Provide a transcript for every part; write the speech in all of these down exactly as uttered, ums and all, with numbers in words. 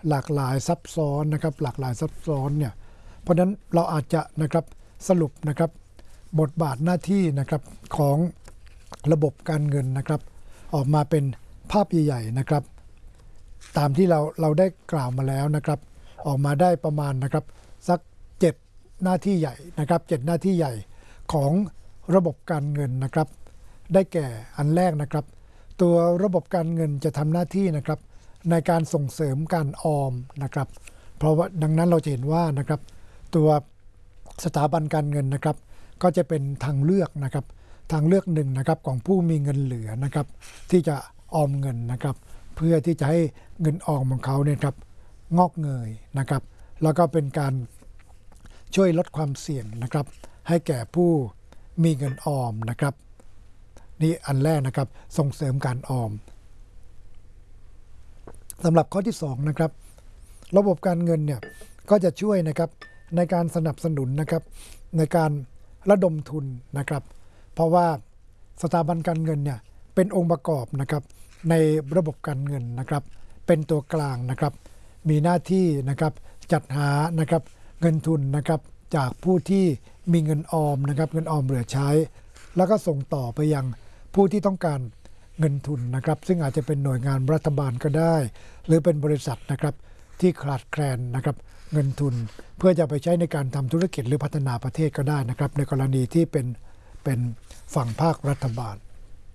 หลากหลายซับซ้อนนะครับหลากหลายซับซ้อนเนี่ยเพราะฉะนั้นเราอาจจะนะครับสรุปนะครับบทบาทหน้าที่นะครับของระบบการเงินนะครับออกมาเป็นภาพใหญ่ๆนะครับตามที่เราเราได้กล่าวมาแล้วนะครับออกมาได้ประมาณนะครับสักเจ็ดหน้าที่ใหญ่นะครับเจ็ดหน้าที่ใหญ่ของระบบการเงินนะครับได้แก่อันแรกนะครับตัวระบบการเงินจะทำหน้าที่นะครับในการส่งเสริมการออมนะครับเพราะว่าดังนั้นเราจะเห็นว่านะครับตัวสถาบันการเงินนะครับก็จะเป็นทางเลือกนะครับทางเลือกหนึ่งนะครับของผู้มีเงินเหลือนะครับที่จะออมเงินนะครับเพื่อที่จะให้เงินออมของเขาเนี่ยครับงอกเงยนะครับแล้วก็เป็นการช่วยลดความเสี่ยงนะครับให้แก่ผู้มีเงินออมนะครับนี่อันแรกนะครับส่งเสริมการออมสำหรับข้อที่สองนะครับระบบการเงินเนี่ยก็จะช่วยนะครับในการสนับสนุนนะครับในการระดมทุนนะครับเพราะว่าสถาบันการเงินเนี่ยเป็นองค์ประกอบนะครับในระบบการเงินนะครับเป็นตัวกลางนะครับมีหน้าที่นะครับจัดหานะครับเงินทุนนะครับจากผู้ที่มีเงินออมนะครับเงินออมเหลือใช้แล้วก็ส่งต่อไปยังผู้ที่ต้องการเงินทุนนะครับซึ่งอาจจะเป็นหน่วยงานรัฐบาลก็ได้หรือเป็นบริษัทนะครับที่ขาดแคลนนะครับเงินทุนเพื่อจะไปใช้ในการทำธุรกิจหรือพัฒนาประเทศก็ได้นะครับในกรณีที่เป็นเป็นฝั่งภาครัฐบาล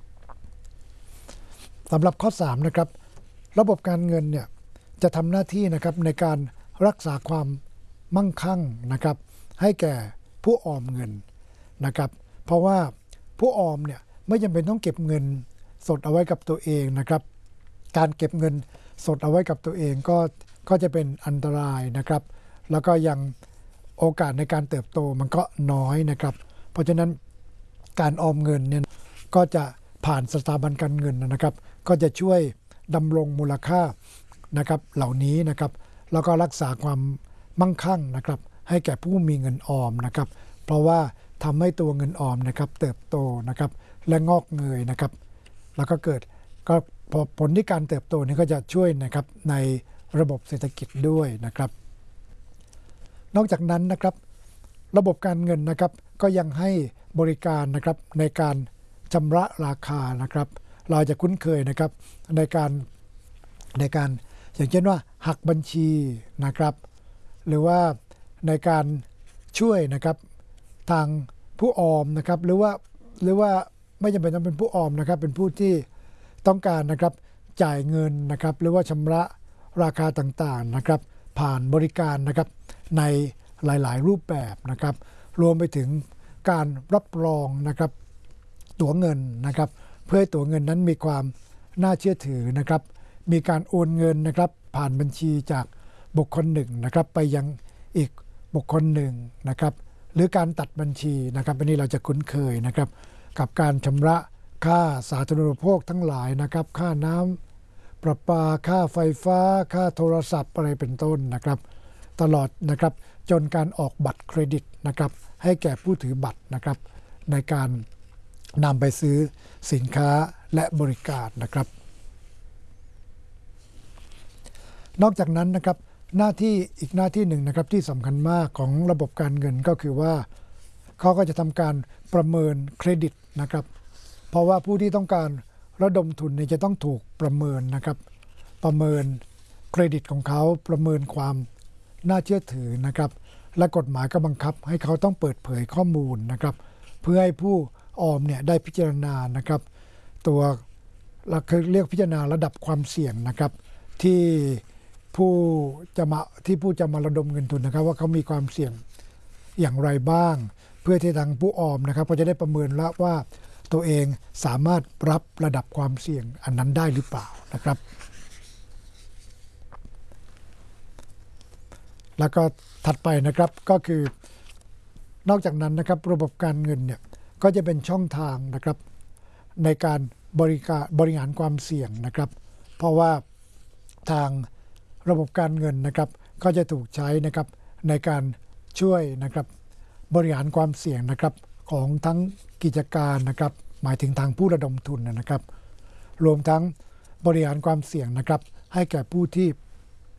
สำหรับข้อสามนะครับระบบการเงินเนี่ยจะทำหน้าที่นะครับในการรักษาความมั่งคั่งนะครับให้แก่ผู้ออมเงินนะครับเพราะว่าผู้ออมเนี่ยไม่จำเป็นต้องเก็บเงินสดเอาไว้กับตัวเองนะครับการเก็บเงินสดเอาไว้กับตัวเองก็ก็จะเป็นอันตรายนะครับแล้วก็ยังโอกาสในการเติบโตมันก็น้อยนะครับเพราะฉะนั้นการออมเงินเนี่ยก็จะผ่านสถาบันการเงินนะครับก็จะช่วยดำรงมูลค่านะครับเหล่านี้นะครับแล้วก็รักษาความมั่งคั่งนะครับให้แก่ผู้มีเงินออมนะครับเพราะว่าทำให้ตัวเงินออมนะครับเติบโตนะครับและงอกเงยนะครับแล้วก็เกิดก็ผลที่การเติบโตนี้ก็จะช่วยนะครับในระบบเศรษฐกิจด้วยนะครับนอกจากนั้นนะครับระบบการเงินนะครับก็ยังให้บริการนะครับในการชำระราคานะครับเราจะคุ้นเคยนะครับในการในการอย่างเช่นว่าหักบัญชีนะครับหรือว่าในการช่วยนะครับทางผู้ออมนะครับหรือว่าหรือว่าไม่จำเป็นต้องเป็นผู้ออมนะครับเป็นผู้ที่ต้องการนะครับจ่ายเงินนะครับหรือว่าชำระราคาต่างๆนะครับผ่านบริการนะครับในหลายๆรูปแบบนะครับรวมไปถึงการรับรองนะครับตั๋วเงินนะครับเพื่อให้ตั๋วเงินนั้นมีความน่าเชื่อถือนะครับมีการโอนเงินนะครับผ่านบัญชีจากบุคคลหนึ่งนะครับไปยังอีกบุคคลหนึ่งนะครับหรือการตัดบัญชีนะครับอันนี้เราจะคุ้นเคยนะครับกับการชำระค่าสาธารณูปโภคทั้งหลายนะครับค่าน้ำประปาค่าไฟฟ้าค่าโทรศัพท์อะไรเป็นต้นนะครับตลอดนะครับจนการออกบัตรเครดิตนะครับให้แก่ผู้ถือบัตรนะครับในการนำไปซื้อสินค้าและบริการนะครับนอกจากนั้นนะครับหน้าที่อีกหน้าที่หนึ่งนะครับที่สำคัญมากของระบบการเงินก็คือว่าเขาก็จะทำการประเมินเครดิตนะครับเพราะว่าผู้ที่ต้องการระดมทุนเนี่ยจะต้องถูกประเมินนะครับประเมินเครดิตของเขาประเมินความน่าเชื่อถือนะครับและกฎหมายก็บังคับให้เขาต้องเปิดเผยข้อมูลนะครับเพื่อให้ผู้ออมเนี่ยได้พิจารณานะครับตัวเราเคยเรียกพิจารณาระดับความเสี่ยงนะครับที่ผู้จะมาที่ผู้จะมาระดมเงินทุนนะครับว่าเขามีความเสี่ยงอย่างไรบ้างเพื่อที่ทางผู้ออมนะครับก็จะได้ประเมินแล้วว่าตัวเองสามารถรับระดับความเสี่ยงอันนั้นได้หรือเปล่านะครับแล้วก็ถัดไปนะครับก็คือนอกจากนั้นนะครับระบบการเงินเนี่ยก็จะเป็นช่องทางนะครับในการบริการบริหารความเสี่ยงนะครับเพราะว่าทางระบบการเงินนะครับก็จะถูกใช้นะครับในการช่วยนะครับบริหารความเสี่ยงนะครับของทั้งกิจการนะครับหมายถึงทางผู้ระดมทุนนะครับรวมทั้งบริหารความเสี่ยงนะครับให้แก่ผู้ที่